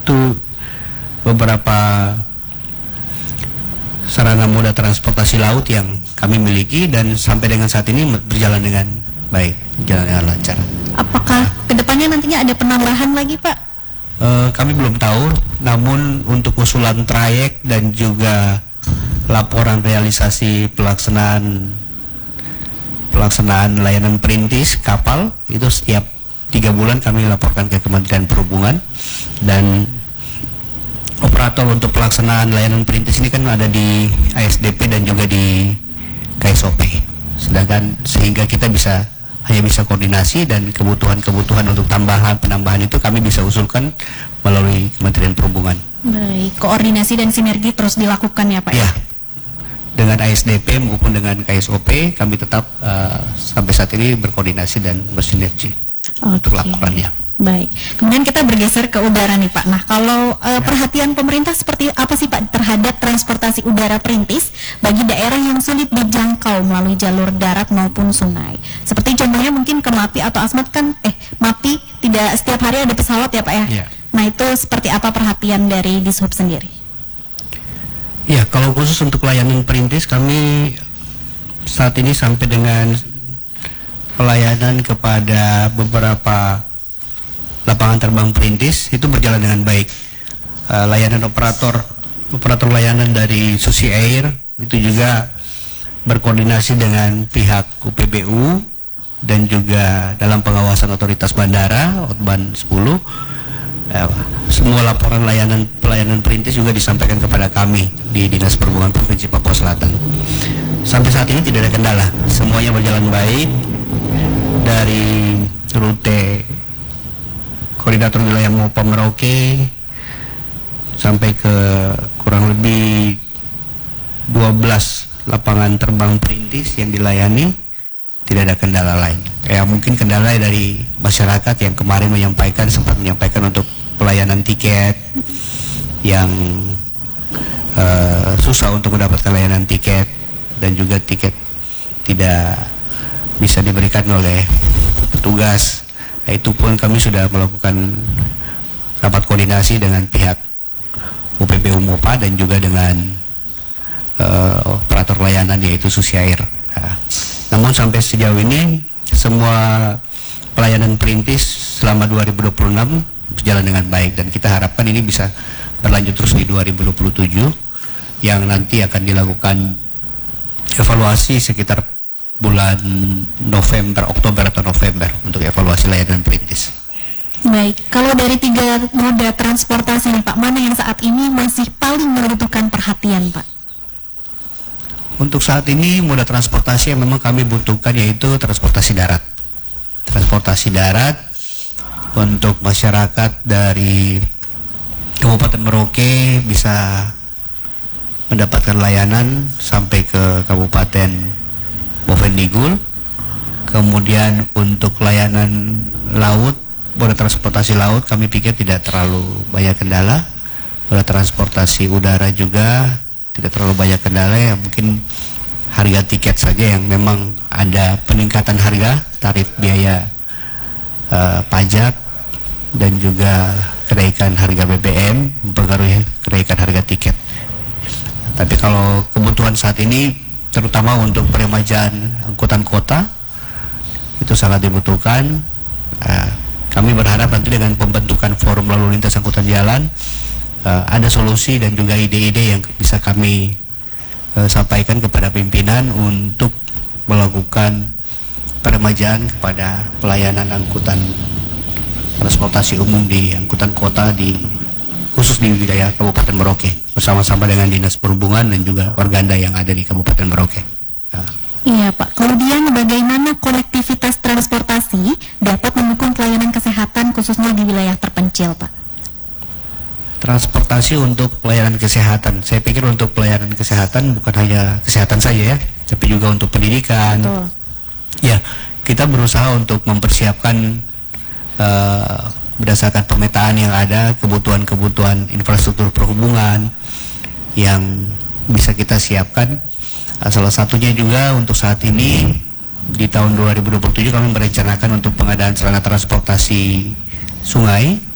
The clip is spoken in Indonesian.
itu beberapa sarana moda transportasi laut yang kami miliki, dan sampai dengan saat ini berjalan dengan baik, berjalan dengan lancar. Apakah kedepannya nantinya ada penambahan lagi, Pak? Kami belum tahu, namun untuk usulan trayek dan juga laporan realisasi pelaksanaan layanan perintis kapal itu setiap 3 bulan kami laporkan ke Kementerian Perhubungan, dan operator untuk pelaksanaan layanan perintis ini kan ada di ASDP dan juga di KSOP, sedangkan sehingga kita hanya bisa koordinasi, dan kebutuhan untuk penambahan itu kami bisa usulkan melalui Kementerian Perhubungan. Baik, koordinasi dan sinergi terus dilakukan ya Pak? Ya, dengan ASDP maupun dengan KSOP kami tetap sampai saat ini berkoordinasi dan bersinergi untuk laporannya. Baik, kemudian kita bergeser ke udara nih Pak. Nah, kalau perhatian pemerintah seperti apa sih Pak terhadap transportasi udara perintis bagi daerah yang sulit dijangkau melalui jalur darat maupun sungai? Seperti contohnya mungkin ke MAPI atau Asmat kan, MAPI tidak setiap hari ada pesawat ya Pak ya? Nah, itu seperti apa perhatian dari Dishub sendiri? Ya, kalau khusus untuk layanan perintis kami saat ini sampai dengan pelayanan kepada beberapa lapangan terbang perintis itu berjalan dengan baik. Layanan operator layanan dari Susi Air itu juga berkoordinasi dengan pihak UPBU dan juga dalam pengawasan otoritas bandara Otban 10. Semua laporan pelayanan perintis juga disampaikan kepada kami di Dinas Perhubungan Provinsi Papua Selatan. Sampai saat ini tidak ada kendala, semuanya berjalan baik. Dari rute koordinator wilayah Mopa Merauke sampai ke kurang lebih 12 lapangan terbang perintis yang dilayani, tidak ada kendala lain. Ya mungkin kendala dari masyarakat yang kemarin sempat menyampaikan untuk pelayanan tiket yang susah untuk mendapatkan layanan tiket, dan juga tiket tidak bisa diberikan oleh petugas. Itu pun kami sudah melakukan rapat koordinasi dengan pihak UPBU MOPA dan juga dengan operator layanan yaitu Susi Air. Namun sampai sejauh ini semua pelayanan perintis selama 2026 berjalan dengan baik, dan kita harapkan ini bisa berlanjut terus di 2027 yang nanti akan dilakukan evaluasi sekitar bulan Oktober atau November untuk evaluasi layanan perintis. Baik, kalau dari 3 moda transportasi nih Pak, mana yang saat ini masih paling membutuhkan perhatian Pak? Untuk saat ini moda transportasi yang memang kami butuhkan yaitu transportasi darat. Transportasi darat untuk masyarakat dari Kabupaten Merauke bisa mendapatkan layanan sampai ke Kabupaten Bovendigul. Kemudian untuk layanan laut, moda transportasi laut kami pikir tidak terlalu banyak kendala. Moda transportasi udara juga tidak terlalu banyak kendala, ya mungkin harga tiket saja yang memang ada peningkatan harga, tarif biaya pajak dan juga kenaikan harga BBM mempengaruhi kenaikan harga tiket. Tapi kalau kebutuhan saat ini terutama untuk peremajaan angkutan kota itu sangat dibutuhkan. Kami berharap nanti dengan pembentukan forum lalu lintas angkutan jalan ada solusi dan juga ide-ide yang bisa kami sampaikan kepada pimpinan untuk melakukan peremajaan kepada pelayanan angkutan transportasi umum di angkutan kota khusus di wilayah Kabupaten Merauke, bersama-sama dengan Dinas Perhubungan dan juga Organda yang ada di Kabupaten Merauke. Iya Pak, kemudian bagaimana konektivitas transportasi dapat mendukung pelayanan kesehatan khususnya di wilayah terpencil Pak? Transportasi untuk pelayanan kesehatan, saya pikir untuk pelayanan kesehatan bukan hanya kesehatan saja ya, tapi juga untuk pendidikan. Betul. Ya, kita berusaha untuk mempersiapkan berdasarkan pemetaan yang ada, kebutuhan infrastruktur perhubungan yang bisa kita siapkan. Salah satunya juga untuk saat ini di tahun 2027 kami merencanakan untuk pengadaan sarana transportasi sungai